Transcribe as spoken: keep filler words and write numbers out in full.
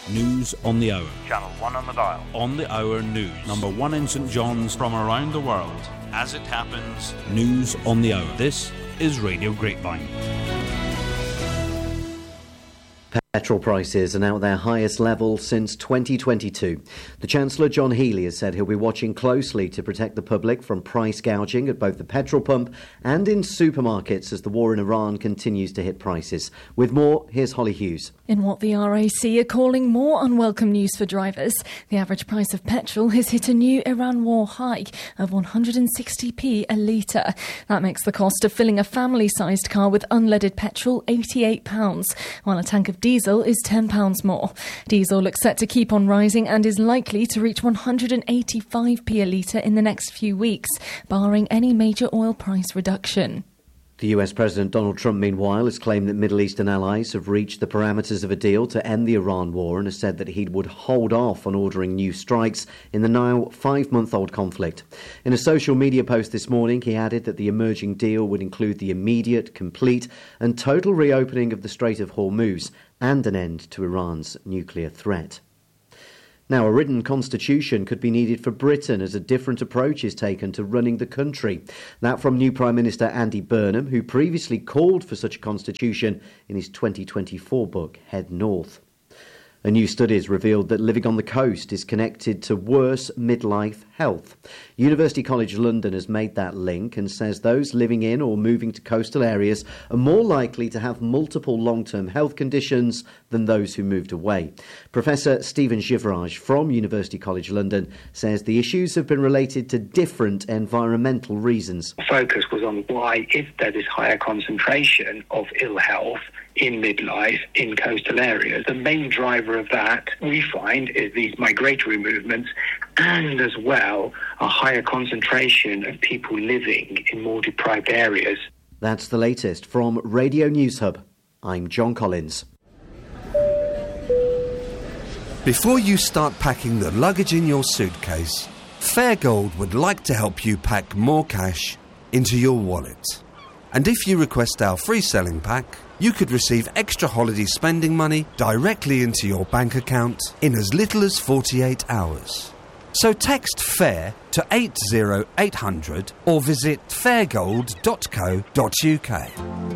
News on the Hour. Channel one on the dial. On the Hour News. Number one in St John's from around the world. As it happens, News on the Hour. This is Radio Grapevine. Petrol prices are now at their highest level since twenty twenty-two. The Chancellor, John Healey, has said he'll be watching closely to protect the public from price gouging at both the petrol pump and in supermarkets as the war in Iran continues to hit prices. With more, here's Holly Hughes. In what the R A C are calling more unwelcome news for drivers, the average price of petrol has hit a new Iran war high of one hundred sixty p a litre. That makes the cost of filling a family-sized car with unleaded petrol eighty-eight pounds, while a tank of diesel is ten pounds more. Diesel looks set to keep on rising and is likely to reach one hundred eighty-five p a litre in the next few weeks, barring any major oil price reduction. The U S President Donald Trump, meanwhile, has claimed that Middle Eastern allies have reached the parameters of a deal to end the Iran war and has said that he would hold off on ordering new strikes in the now five-month-old conflict. In a social media post this morning, he added that the emerging deal would include the immediate, complete and total reopening of the Strait of Hormuz and an end to Iran's nuclear threat. Now, a written constitution could be needed for Britain as a different approach is taken to running the country. That from new Prime Minister Andy Burnham, who previously called for such a constitution in his twenty twenty-four book, Head North. A new study has revealed that living on the coast is connected to worse midlife health. University College London has made that link and says those living in or moving to coastal areas are more likely to have multiple long-term health conditions than those who moved away. Professor Stephen Givrage from University College London says the issues have been related to different environmental reasons. The focus was on why, if there is higher concentration of ill health in midlife in coastal areas, the main driver of that, we find, is these migratory movements and as well a higher concentration of people living in more deprived areas. That's the latest from Radio News Hub. I'm John Collins. Before you start packing the luggage in your suitcase, Fairgold would like to help you pack more cash into your wallet. And if you request our free selling pack, you could receive extra holiday spending money directly into your bank account in as little as forty-eight hours. So text FAIR to eight zero eight hundred or visit fairgold dot co dot uk.